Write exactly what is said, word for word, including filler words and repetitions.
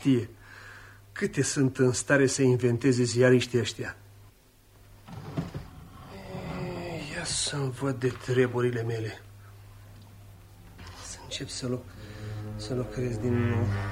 știe câte sunt în stare să inventeze ziariștii ăștia. Ia să-mi văd de treburile mele. Să încep să, lu să lucrez din nou.